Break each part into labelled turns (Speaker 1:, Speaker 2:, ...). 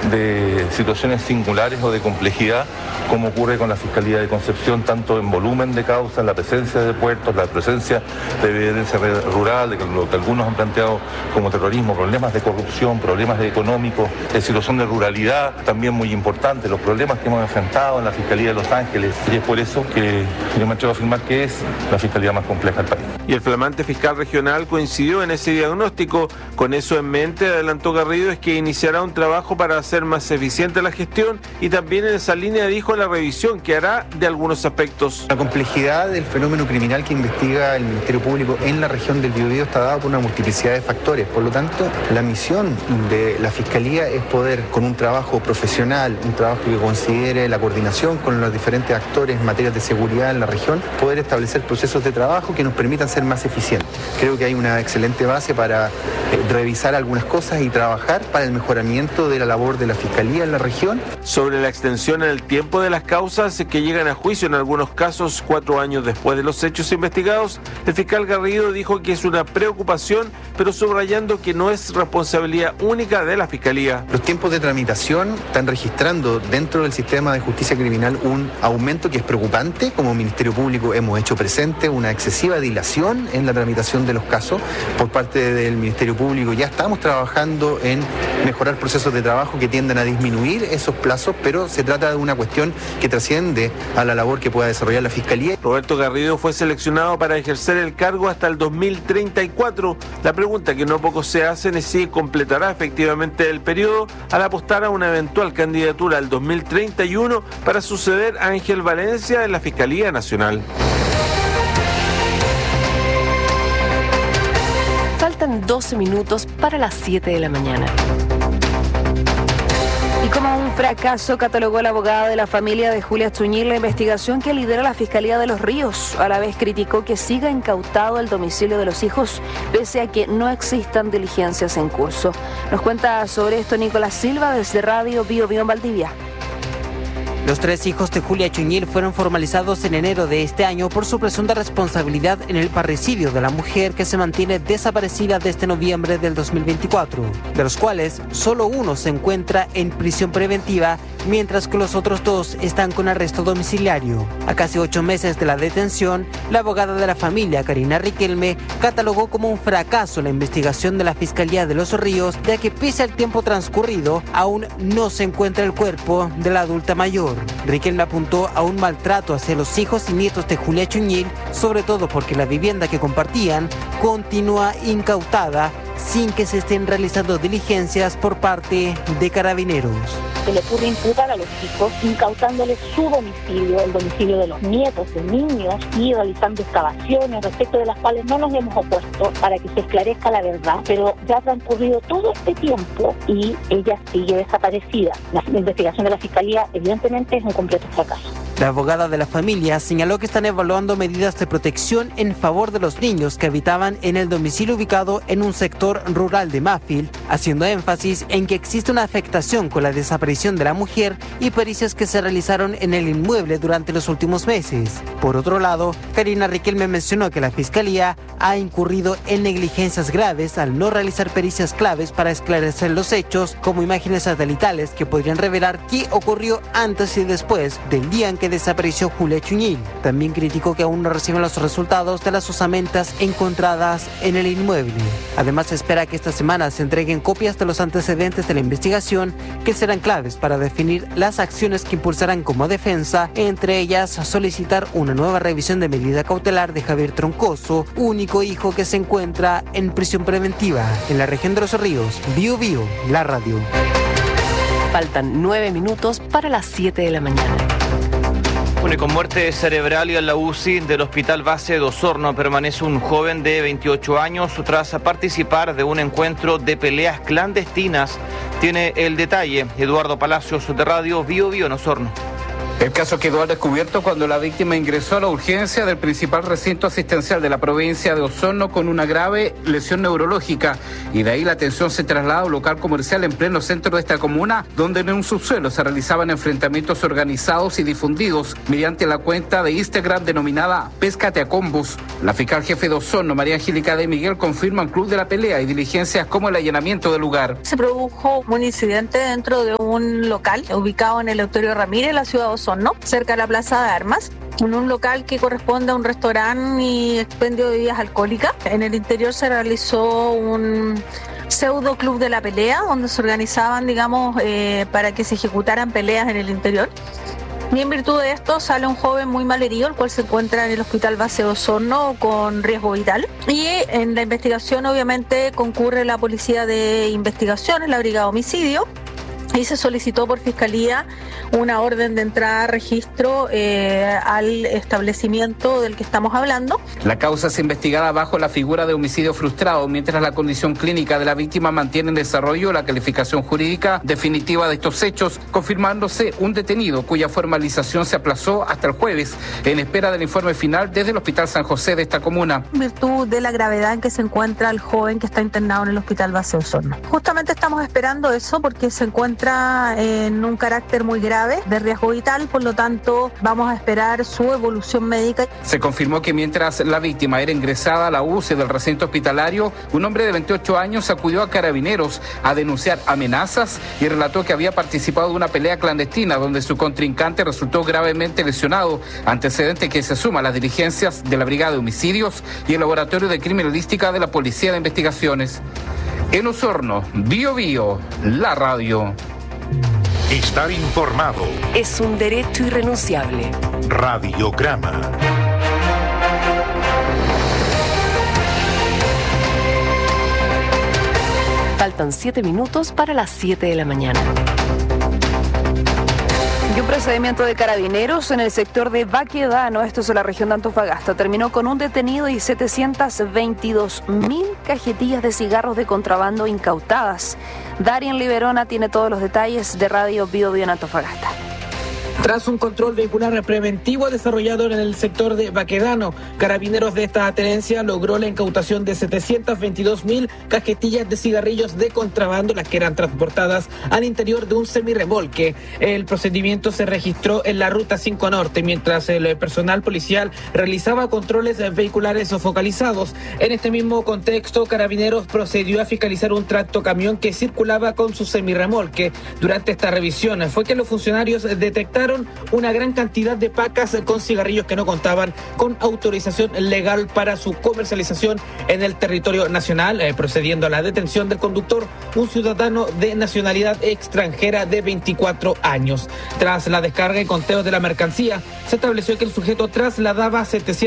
Speaker 1: de situaciones singulares o de complejidad, como ocurre con la Fiscalía de Concepción, tanto en volumen de causa, en la presencia de puertos, la presencia de violencia rural, de lo que algunos han planteado como terrorismo, problemas de corrupción, problemas económicos, situación de ruralidad, también muy importante, los problemas que hemos enfrentado en la Fiscalía de Los Ángeles, y es por eso que yo me atrevo a afirmar que es la Fiscalía más compleja del país.
Speaker 2: Y el flamante fiscal regional coincidió en ese diagnóstico. Con eso en mente, adelantó Garrido, es que iniciará un trabajo para hacer más eficiente la gestión y también en esa línea dijo la revisión que hará de algunos aspectos.
Speaker 3: La complejidad del fenómeno criminal que investiga el Ministerio Público en la región del Biobío está dada por una multiplicidad de factores. Por lo tanto, la misión de la Fiscalía es poder, con un trabajo profesional, un trabajo que considere la coordinación con los diferentes actores en materia de seguridad en la región, poder establecer procesos de trabajo que nos permitan ser más eficientes. Creo que hay una excelente base para revisar algunas cosas y trabajar para el mejoramiento de la labor de la Fiscalía en la región.
Speaker 2: Sobre la extensión en el tiempo de las causas que llegan a juicio en algunos casos 4 años después de los hechos investigados, el fiscal Garrido dijo que es una preocupación, pero subrayando que no es responsabilidad única de la Fiscalía.
Speaker 3: Los tiempos de tramitación están registrando dentro del sistema de justicia criminal un aumento que es preocupante. Como Ministerio Público hemos hecho presente una excesiva dilación en la tramitación de los casos por parte del Ministerio Público. Ya estamos trabajando en mejorar procesos de trabajo que tiendan a disminuir esos plazos, pero se trata de una cuestión que trasciende a la labor que pueda desarrollar la Fiscalía.
Speaker 2: Roberto Garrido fue seleccionado para ejercer el cargo hasta el 2034. La pregunta que no poco se hacen es si completará efectivamente el periodo al apostar a una eventual candidatura al 2031 para suceder a Ángel Valencia en la Fiscalía Nacional.
Speaker 4: Faltan 12 minutos para las 7 de la mañana. Y como un fracaso catalogó la abogada de la familia de Julia Chuñil la investigación que lidera la Fiscalía de Los Ríos. A la vez criticó que siga incautado el domicilio de los hijos, pese a que no existan diligencias en curso. Nos cuenta sobre esto Nicolás Silva desde Radio Bio Bio en Valdivia.
Speaker 5: Los 3 hijos de Julia Chuñil fueron formalizados en enero de este año por su presunta responsabilidad en el parricidio de la mujer que se mantiene desaparecida desde noviembre del 2024, de los cuales solo uno se encuentra en prisión preventiva, mientras que los otros 2 están con arresto domiciliario. A casi 8 meses de la detención, la abogada de la familia, Karina Riquelme, catalogó como un fracaso la investigación de la Fiscalía de Los Ríos, ya que pese al tiempo transcurrido, aún no se encuentra el cuerpo de la adulta mayor. Riquelme apuntó a un maltrato hacia los hijos y nietos de Julia Chuñil, sobre todo porque la vivienda que compartían continúa incautada sin que se estén realizando diligencias por parte de Carabineros.
Speaker 6: Se le ocurre imputar a los hijos incautándoles su domicilio, el domicilio de los nietos, de niños, y realizando excavaciones respecto de las cuales no nos hemos opuesto para que se esclarezca la verdad, pero ya ha transcurrido todo este tiempo y ella sigue desaparecida. La investigación de la Fiscalía evidentemente es un completo fracaso.
Speaker 5: La abogada de la familia señaló que están evaluando medidas de protección en favor de los niños que habitaban en el domicilio ubicado en un sector rural de Mafil, haciendo énfasis en que existe una afectación con la desaparición de la mujer y pericias que se realizaron en el inmueble durante los últimos meses. Por otro lado, Karina Riquelme mencionó que la Fiscalía ha incurrido en negligencias graves al no realizar pericias claves para esclarecer los hechos, como imágenes satelitales que podrían revelar qué ocurrió antes y después del día en que desapareció Julia Chuñil. También criticó que aún no reciben los resultados de las osamentas encontradas en el inmueble. Además, espera que esta semana se entreguen copias de los antecedentes de la investigación que serán claves para definir las acciones que impulsarán como defensa, entre ellas solicitar una nueva revisión de medida cautelar de Javier Troncoso, único hijo que se encuentra en prisión preventiva en la región de Los Ríos. Bio Bio, la radio.
Speaker 4: Faltan 9 minutos para las 7 de la mañana.
Speaker 7: Bueno, y con muerte cerebral y en la UCI del Hospital Base de Osorno permanece un joven de 28 años tras participar de un encuentro de peleas clandestinas. Tiene el detalle Eduardo Palacios de Radio Bio Bio en Osorno.
Speaker 8: El caso quedó al descubierto cuando la víctima ingresó a la urgencia del principal recinto asistencial de la provincia de Osorno con una grave lesión neurológica, y de ahí la atención se traslada a un local comercial en pleno centro de esta comuna, donde en un subsuelo se realizaban enfrentamientos organizados y difundidos mediante la cuenta de Instagram denominada Péscate a Combos. La fiscal jefe de Osorno, María Angélica de Miguel, confirma un club de la pelea y diligencias como el allanamiento del lugar.
Speaker 9: Se produjo un incidente dentro de un local ubicado en el Auditorio Ramírez, en la ciudad de Osorno, cerca de la Plaza de Armas, en un local que corresponde a un restaurante y expendio de bebidas alcohólicas. En el interior se realizó un pseudo club de la pelea, donde se organizaban, para que se ejecutaran peleas en el interior. Y en virtud de esto sale un joven muy mal herido, el cual se encuentra en el Hospital Base de Osorno con riesgo vital. Y en la investigación obviamente concurre la Policía de Investigaciones, la Brigada de Homicidio, y se solicitó por Fiscalía una orden de entrada a registro al establecimiento del que estamos hablando.
Speaker 8: La causa es investigada bajo la figura de homicidio frustrado, mientras la condición clínica de la víctima mantiene en desarrollo la calificación jurídica definitiva de estos hechos, confirmándose un detenido cuya formalización se aplazó hasta el jueves, en espera del informe final desde el Hospital San José de esta comuna.
Speaker 9: En virtud de la gravedad en que se encuentra el joven que está internado en el Hospital Base de Osorno. Justamente estamos esperando eso porque se encuentra en un carácter muy grave de riesgo vital, por lo tanto vamos a esperar su evolución médica.
Speaker 8: Se confirmó que mientras la víctima era ingresada a la UCI del recinto hospitalario, un hombre de 28 años acudió a Carabineros a denunciar amenazas y relató que había participado de una pelea clandestina donde su contrincante resultó gravemente lesionado, antecedente que se suma a las diligencias de la Brigada de Homicidios y el Laboratorio de Criminalística de la Policía de Investigaciones. En Osorno, Bio Bio, la radio.
Speaker 10: Estar informado
Speaker 11: es un derecho irrenunciable.
Speaker 10: Radiograma.
Speaker 11: Faltan 7 minutos para las 7 de la mañana.
Speaker 4: Y un procedimiento de carabineros en el sector de Baquedano, esto es en la región de Antofagasta, terminó con un detenido y 722.000 cajetillas de cigarros de contrabando incautadas. Darien Liberona tiene todos los detalles de Radio Bio Bio en Antofagasta.
Speaker 12: Tras un control vehicular preventivo desarrollado en el sector de Baquedano, Carabineros de esta tenencia logró la incautación de 722.000 cajetillas de cigarrillos de contrabando, las que eran transportadas al interior de un semirremolque. El procedimiento se registró en la Ruta 5 Norte, mientras el personal policial realizaba controles vehiculares focalizados. En este mismo contexto, Carabineros procedió a fiscalizar un tractocamión que circulaba con su semirremolque. Durante esta revisión fue que los funcionarios detectaron una gran cantidad de pacas con cigarrillos que no contaban con autorización legal para su comercialización en el territorio nacional, procediendo a la detención del conductor, un ciudadano de nacionalidad extranjera de 24 años. Tras la descarga y conteo de la mercancía, se estableció que el sujeto trasladaba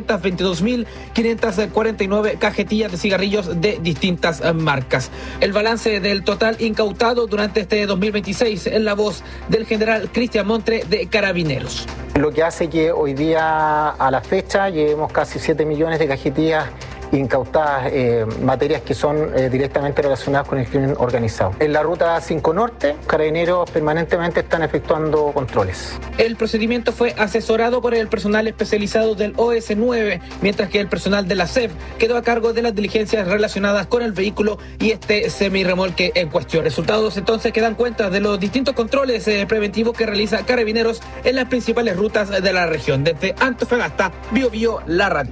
Speaker 12: 722.549 cajetillas de cigarrillos de distintas marcas. El balance del total incautado durante este 2026 en la voz del general Cristian Montre de Carabineros.
Speaker 13: Lo que hace que hoy día a la fecha llevemos casi 7 millones de cajetillas incautadas, materias que son directamente relacionadas con el crimen organizado. En la Ruta 5 Norte, Carabineros permanentemente están efectuando controles.
Speaker 12: El procedimiento fue asesorado por el personal especializado del OS9, mientras que el personal de la SEF quedó a cargo de las diligencias relacionadas con el vehículo y este semirremolque en cuestión. Resultados entonces que dan cuenta de los distintos controles preventivos que realiza Carabineros en las principales rutas de la región. Desde Antofagasta, Bio Bio, la radio.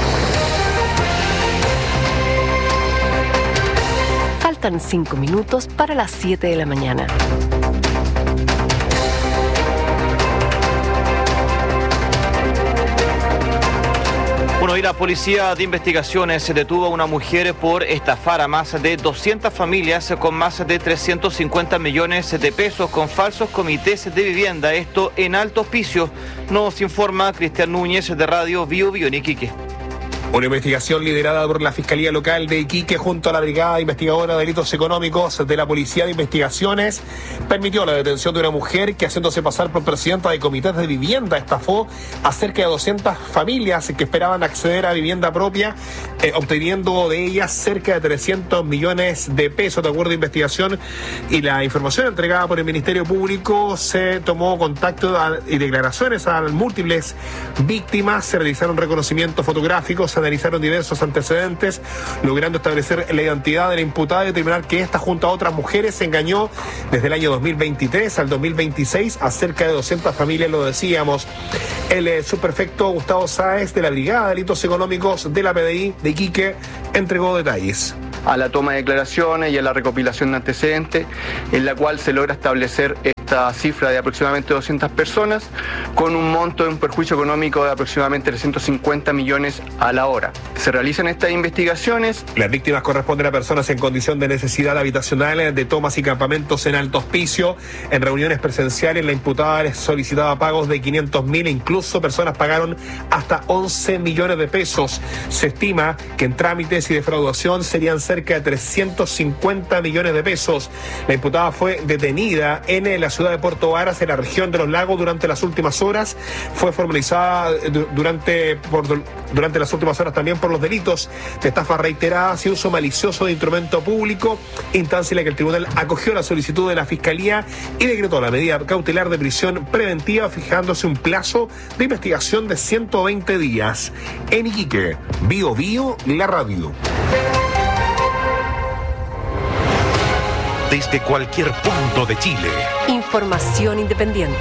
Speaker 11: Faltan 5 minutos para las 7 de la mañana.
Speaker 7: Bueno, y la Policía de Investigaciones detuvo a una mujer por estafar a más de 200 familias con más de 350 millones de pesos con falsos comités de vivienda. Esto en Alto Hospicio. Nos informa Cristian Núñez de Radio Bio Bio en Iquique.
Speaker 14: Una investigación liderada por la Fiscalía Local de Iquique junto a la Brigada Investigadora de Delitos Económicos de la Policía de Investigaciones permitió la detención de una mujer que, haciéndose pasar por presidenta de comités de vivienda, estafó a cerca de 200 familias que esperaban acceder a vivienda propia, obteniendo de ellas cerca de 300 millones de pesos, de acuerdo a investigación y la información entregada por el Ministerio Público. Se tomó contacto y declaraciones a múltiples víctimas, se realizaron reconocimientos fotográficos, se analizaron diversos antecedentes, logrando establecer la identidad de la imputada y determinar que esta, junto a otras mujeres, se engañó desde el año 2023 al 2026 a cerca de 200 familias, lo decíamos. El subprefecto Gustavo Sáez, de la Brigada de Delitos Económicos de la PDI de Iquique, entregó detalles.
Speaker 15: A la toma de declaraciones y a la recopilación de antecedentes, en la cual se logra establecer esta cifra de aproximadamente 200 personas, con un monto de un perjuicio económico de aproximadamente 350 millones a la hora. Se realizan estas investigaciones.
Speaker 14: Las víctimas corresponden a personas en condición de necesidad habitacional, de tomas y campamentos en Alto Hospicio. En reuniones presenciales, la imputada les solicitaba pagos de 500.000 e incluso personas pagaron hasta 11 millones de pesos. Se estima que en trámites y defraudación serían cerca de 350 millones de pesos. La imputada fue detenida en la ciudad de Puerto Varas, en la región de Los Lagos, durante las últimas horas. Fue formalizada durante las últimas horas también por los delitos de estafa reiteradas y uso malicioso de instrumento público, instancia en la que el tribunal acogió la solicitud de la Fiscalía y decretó la medida cautelar de prisión preventiva, fijándose un plazo de investigación de 120 días. En Iquique, Bio Bio, la radio.
Speaker 10: Desde cualquier punto de Chile.
Speaker 11: Información independiente.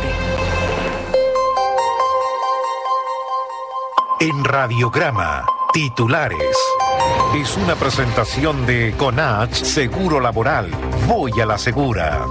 Speaker 10: En Radiograma, titulares. Es una presentación de Conach Seguro Laboral. Voy a la segura.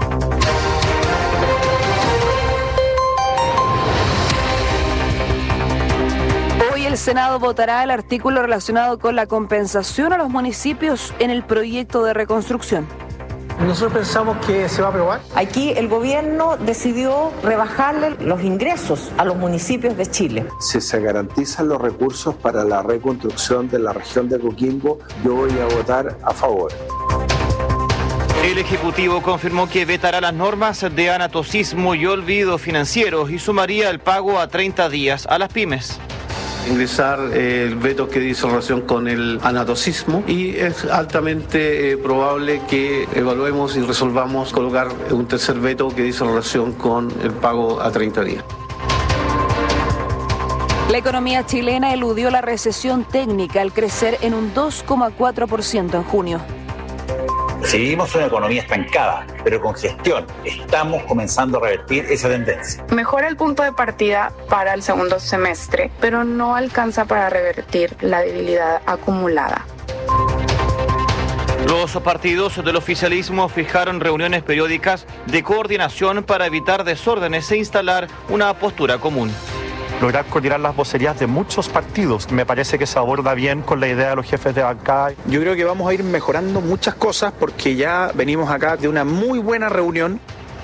Speaker 4: Hoy el Senado votará el artículo relacionado con la compensación a los municipios en el proyecto de reconstrucción.
Speaker 16: Nosotros pensamos que se va a aprobar.
Speaker 17: Aquí el gobierno decidió rebajarle los ingresos a los municipios de Chile.
Speaker 18: Si se garantizan los recursos para la reconstrucción de la región de Coquimbo, yo voy a votar a favor.
Speaker 7: El Ejecutivo confirmó que vetará las normas de anatocismo y olvido financieros y sumaría el pago a 30 días a las pymes.
Speaker 19: Ingresar el veto que dice relación con el anatocismo y es altamente probable que evaluemos y resolvamos colocar un tercer veto que dice relación con el pago a 30 días.
Speaker 4: La economía chilena eludió la recesión técnica al crecer en un 2,4% en junio.
Speaker 20: Si vivimos una economía estancada, pero con gestión, estamos comenzando a revertir esa tendencia.
Speaker 21: Mejora el punto de partida para el segundo semestre, pero no alcanza para revertir la debilidad acumulada.
Speaker 7: Los partidos del oficialismo fijaron reuniones periódicas de coordinación para evitar desórdenes e instalar una postura común.
Speaker 22: Lograr coordinar las vocerías de muchos partidos. Me parece que se aborda bien con la idea de los jefes de bancada.
Speaker 23: Yo creo que vamos a ir mejorando muchas cosas porque ya venimos acá de una muy buena reunión.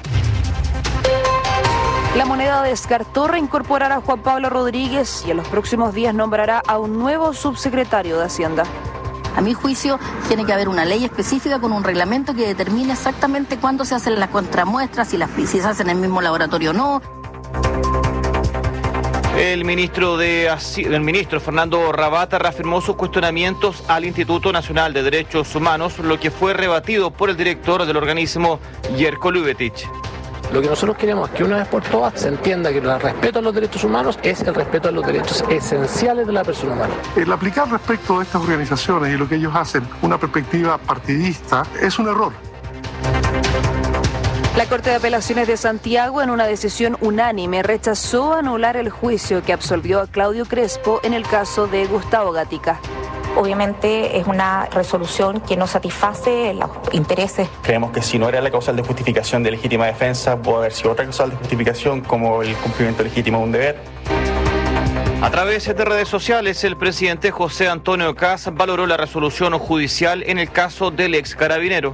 Speaker 4: La Moneda descartó reincorporar a Juan Pablo Rodríguez y en los próximos días nombrará a un nuevo subsecretario de Hacienda.
Speaker 24: A mi juicio, tiene que haber una ley específica con un reglamento que determine exactamente cuándo se hacen las contramuestras, si se hacen en el mismo laboratorio o no.
Speaker 7: El ministro Fernando Rabata reafirmó sus cuestionamientos al Instituto Nacional de Derechos Humanos, lo que fue rebatido por el director del organismo, Jerko Lubetich.
Speaker 25: Lo que nosotros queremos es que una vez por todas se entienda que el respeto a los derechos humanos es el respeto a los derechos esenciales de la persona humana.
Speaker 26: El aplicar respecto a estas organizaciones y lo que ellos hacen una perspectiva partidista es un error.
Speaker 4: La Corte de Apelaciones de Santiago, en una decisión unánime, rechazó anular el juicio que absolvió a Claudio Crespo en el caso de Gustavo Gatica.
Speaker 27: Obviamente es una resolución que no satisface los intereses.
Speaker 22: Creemos que si no era la causal de justificación de legítima defensa, puede haber sido otra causal de justificación como el cumplimiento legítimo de un deber.
Speaker 7: A través de redes sociales, el presidente José Antonio Kast valoró la resolución judicial en el caso del ex carabinero.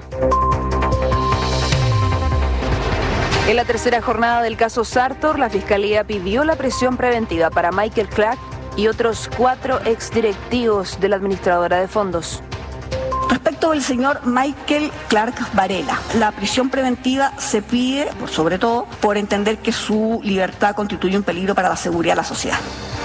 Speaker 4: En la tercera jornada del caso Sartor, la Fiscalía pidió la prisión preventiva para Michael Clark y otros 4 exdirectivos de la administradora de fondos.
Speaker 1: Respecto del señor Michael Clark Varela, la prisión preventiva se pide, sobre todo, por entender que su libertad constituye un peligro para la seguridad de la sociedad.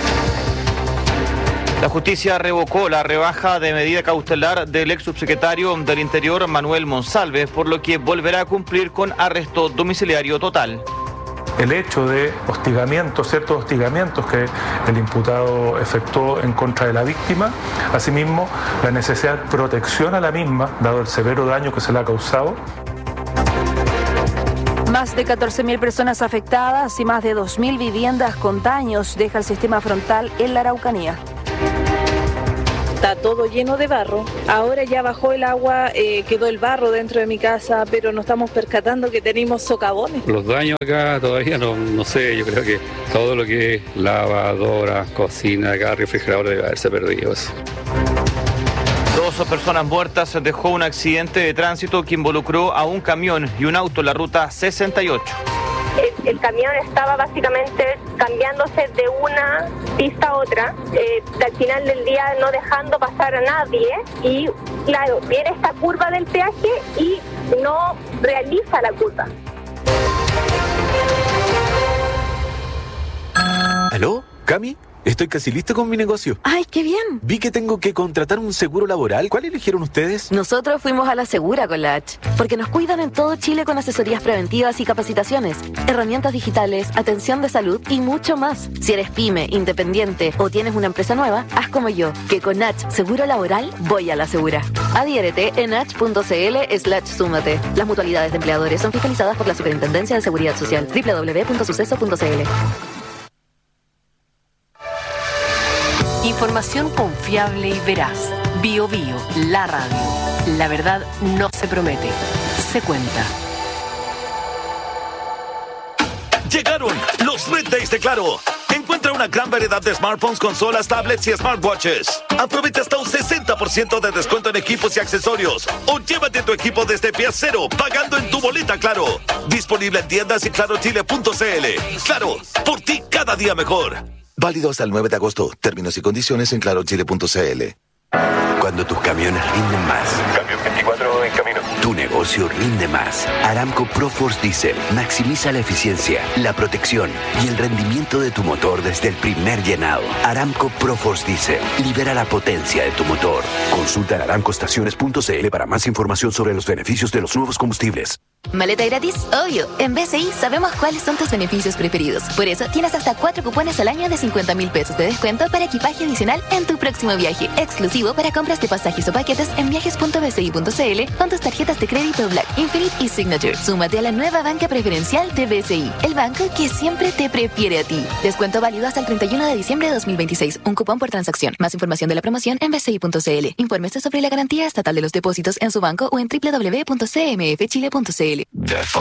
Speaker 7: La justicia revocó la rebaja de medida cautelar del ex subsecretario del Interior, Manuel Monsalve, por lo que volverá a cumplir con arresto domiciliario total.
Speaker 26: El hecho de ciertos hostigamientos que el imputado efectuó en contra de la víctima, asimismo la necesidad de protección a la misma, dado el severo daño que se le ha causado.
Speaker 4: Más de 14.000 personas afectadas y más de 2.000 viviendas con daños deja el sistema frontal en la Araucanía.
Speaker 2: Está todo lleno de barro. Ahora ya bajó el agua, quedó el barro dentro de mi casa, pero nos estamos percatando que tenemos socavones.
Speaker 3: Los daños acá todavía no sé, yo creo que todo lo que es lavadora, cocina, acá, refrigerador debe haberse perdido eso.
Speaker 7: 2 personas muertas dejó un accidente de tránsito que involucró a un camión y un auto en la ruta 68.
Speaker 5: El camión estaba básicamente cambiándose de una pista a otra, al final del día no dejando pasar a nadie y claro, viene esta curva del peaje y no realiza la curva.
Speaker 6: ¿Aló? ¿Cami? Estoy casi listo con mi negocio.
Speaker 8: ¡Ay, qué bien!
Speaker 6: Vi que tengo que contratar un seguro laboral. ¿Cuál eligieron ustedes?
Speaker 8: Nosotros fuimos a la Segura con la H, porque nos cuidan en todo Chile con asesorías preventivas y capacitaciones, herramientas digitales, atención de salud y mucho más. Si eres pyme, independiente o tienes una empresa nueva, haz como yo, que con H Seguro Laboral voy a la Segura. Adhiérete en h.cl/súmate. Las mutualidades de empleadores son fiscalizadas por la Superintendencia de Seguridad Social. www.suceso.cl.
Speaker 11: Información confiable y veraz. Bio Bio, la radio. La verdad no se promete, se cuenta.
Speaker 9: Llegaron los Red Days de Claro. Encuentra una gran variedad de smartphones, consolas, tablets y smartwatches. Aprovecha hasta un 60% de descuento en equipos y accesorios. O llévate tu equipo desde pie cero, pagando en tu boleta Claro. Disponible en tiendas y clarochile.cl. Claro, por ti cada día mejor.
Speaker 28: Válido hasta el 9 de agosto. Términos y condiciones en clarochile.cl.
Speaker 29: Cuando tus camiones rinden más.
Speaker 9: Camión 24 en camino.
Speaker 29: Tu negocio rinde más. Aramco ProForce Diesel maximiza la eficiencia, la protección y el rendimiento de tu motor desde el primer llenado. Aramco ProForce Diesel libera la potencia de tu motor. Consulta en aramcoestaciones.cl para más información sobre los beneficios de los nuevos combustibles.
Speaker 30: ¿Maleta gratis? Obvio. En BCI sabemos cuáles son tus beneficios preferidos. Por eso tienes hasta 4 cupones al año de 50.000 pesos de descuento para equipaje adicional en tu próximo viaje. Exclusivo para compras de pasajes o paquetes en viajes.bci.cl con tus tarjetas de crédito Black, Infinite y Signature. Súmate a la nueva banca preferencial de BCI, el banco que siempre te prefiere a ti. Descuento válido hasta el 31 de diciembre de 2026. Un cupón por transacción. Más información de la promoción en bci.cl. Infórmese sobre la garantía estatal de los depósitos en su banco o en www.cmfchile.cl.